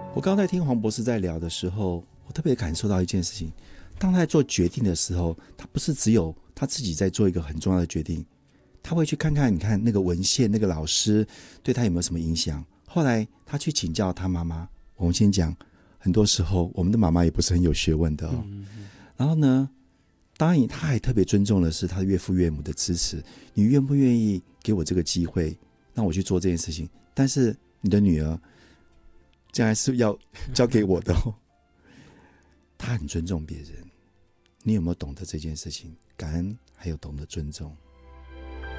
我刚才听黄博士在聊的时候，我特别感受到一件事情：当他在做决定的时候，他不是只有他自己在做一个很重要的决定，他会去看看，你看那个文献，那个老师对他有没有什么影响。后来他去请教他妈妈。我们先讲，很多时候我们的妈妈也不是很有学问的哦。然后呢，当然他还特别尊重的是他的岳父岳母的支持。你愿不愿意给我这个机会，让我去做这件事情？但是你的女儿将来是要交给我的哦。他很尊重别人，你有没有懂得这件事情？感恩还有懂得尊重。